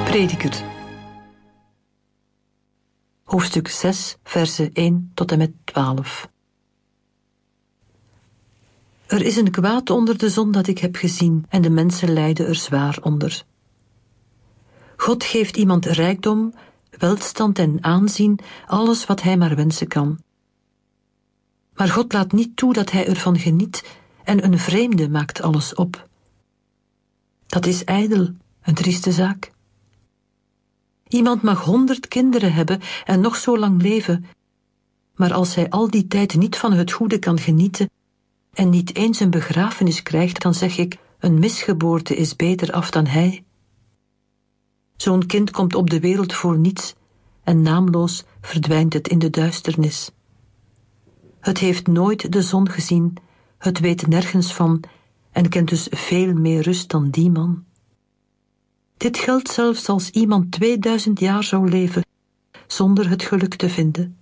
Prediker. Hoofdstuk 6, versen 1 tot en met 12. Er is een kwaad onder de zon dat ik heb gezien, en de mensen lijden er zwaar onder. God geeft iemand rijkdom, welstand en aanzien, alles wat hij maar wensen kan. Maar God laat niet toe dat hij ervan geniet, en een vreemde maakt alles op. Dat is ijdel, een trieste zaak. Iemand mag 100 kinderen hebben en nog zo lang leven, maar als hij al die tijd niet van het goede kan genieten en niet eens een begrafenis krijgt, dan zeg ik, een misgeboorte is beter af dan hij. Zo'n kind komt op de wereld voor niets en naamloos verdwijnt het in de duisternis. Het heeft nooit de zon gezien, het weet nergens van en kent dus veel meer rust dan die man. Dit geldt zelfs als iemand 2000 jaar zou leven, zonder het geluk te vinden.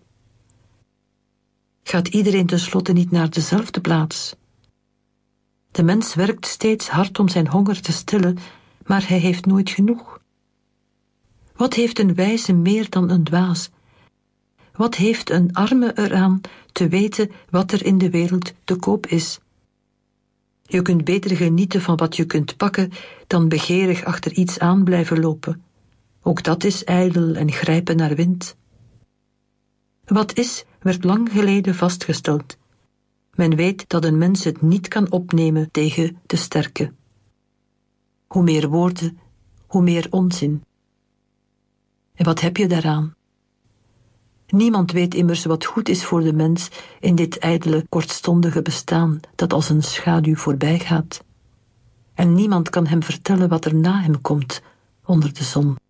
Gaat iedereen tenslotte niet naar dezelfde plaats? De mens werkt steeds hard om zijn honger te stillen, maar hij heeft nooit genoeg. Wat heeft een wijze meer dan een dwaas? Wat heeft een arme eraan te weten wat er in de wereld te koop is? Je kunt beter genieten van wat je kunt pakken dan begeerig achter iets aan blijven lopen. Ook dat is ijdel en grijpen naar wind. Wat is, werd lang geleden vastgesteld. Men weet dat een mens het niet kan opnemen tegen de sterke. Hoe meer woorden, hoe meer onzin. En wat heb je daaraan? Niemand weet immers wat goed is voor de mens in dit ijdele, kortstondige bestaan dat als een schaduw voorbij gaat. En niemand kan hem vertellen wat er na hem komt onder de zon.